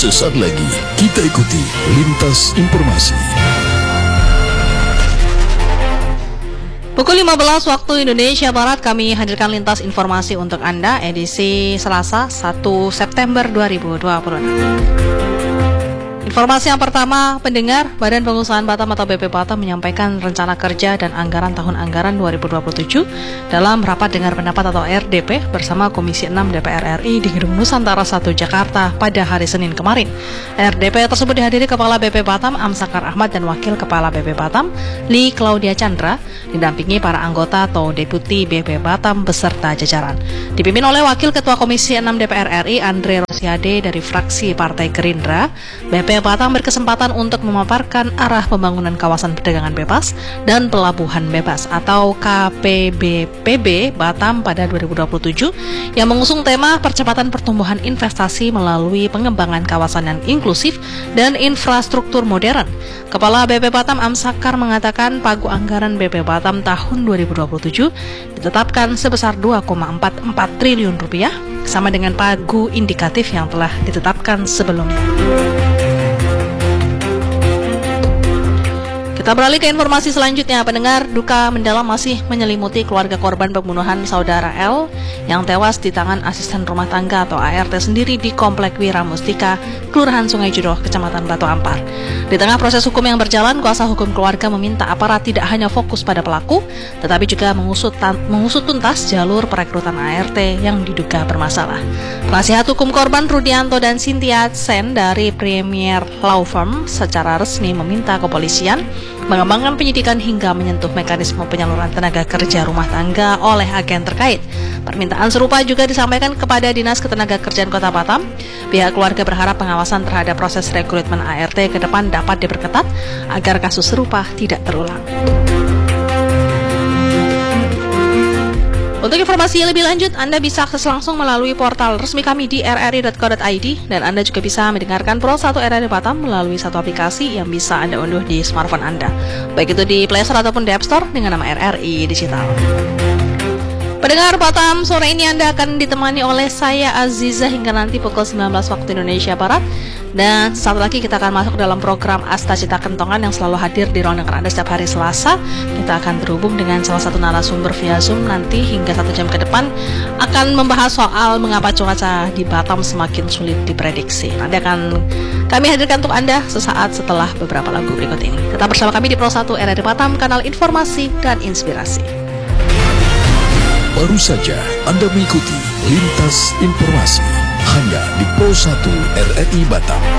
Sesaat lagi kita ikuti Lintas Informasi. Pukul 15 waktu Indonesia Barat kami hadirkan Lintas Informasi untuk Anda edisi Selasa 1 September 2026. Informasi yang pertama, pendengar, Badan Pengusahaan Batam atau BP Batam menyampaikan rencana kerja dan anggaran tahun anggaran 2027 dalam rapat dengar pendapat atau RDP bersama Komisi 6 DPR RI di Gedung Nusantara 1 Jakarta pada hari Senin kemarin. RDP tersebut dihadiri Kepala BP Batam Amsakar Ahmad dan Wakil Kepala BP Batam Li Claudia Chandra, didampingi para anggota atau Deputi BP Batam beserta jajaran. Dipimpin oleh Wakil Ketua Komisi 6 DPR RI Andre Rosiade dari fraksi Partai Gerindra. BP Batam berkesempatan untuk memaparkan arah pembangunan kawasan perdagangan bebas dan pelabuhan bebas atau KPBPB Batam pada 2027 yang mengusung tema percepatan pertumbuhan investasi melalui pengembangan kawasan yang inklusif dan infrastruktur modern. Kepala BP Batam Amsakar mengatakan pagu anggaran BP Batam tahun 2027 ditetapkan sebesar 2,44 triliun rupiah sama dengan pagu indikatif yang telah ditetapkan sebelumnya. Kita beralih ke informasi selanjutnya. Pendengar, duka mendalam masih menyelimuti keluarga korban pembunuhan saudara L yang tewas di tangan asisten rumah tangga atau ART sendiri di Komplek Wira Mustika, Kelurahan Sungai Judoh, Kecamatan Batu Ampar. Di tengah proses hukum yang berjalan, kuasa hukum keluarga meminta aparat tidak hanya fokus pada pelaku, tetapi juga mengusut tuntas jalur perekrutan ART yang diduga bermasalah. Penasihat hukum korban Rudianto dan Cynthia Sen dari Premier Law Firm secara resmi meminta kepolisian mengembangkan penyidikan hingga menyentuh mekanisme penyaluran tenaga kerja rumah tangga oleh agen terkait. Permintaan serupa juga disampaikan kepada Dinas Ketenagakerjaan Kota Batam. Pihak keluarga berharap pengawasan terhadap proses rekrutmen ART ke depan dapat diperketat agar kasus serupa tidak terulang. Untuk informasi lebih lanjut, Anda bisa akses langsung melalui portal resmi kami di rri.co.id dan Anda juga bisa mendengarkan Pro 1 RRI Batam melalui satu aplikasi yang bisa Anda unduh di smartphone Anda, baik itu di Play Store ataupun di App Store dengan nama RRI Digital. Pendengar Batam, sore ini Anda akan ditemani oleh saya Aziza hingga nanti pukul 19 waktu Indonesia Barat. Dan satu lagi kita akan masuk dalam program Asta Cita Kentongan yang selalu hadir di ruang dengar Anda setiap hari Selasa. Kita akan terhubung dengan salah satu narasumber via Zoom nanti hingga 1 jam ke depan akan membahas soal mengapa cuaca di Batam semakin sulit diprediksi. Nanti akan kami hadirkan untuk Anda sesaat setelah beberapa lagu berikut ini. Tetap bersama kami di Pro 1 RRI Batam, kanal informasi dan inspirasi. Baru saja Anda mengikuti Lintas Informasi hanya di Pro 1 RRI Batam.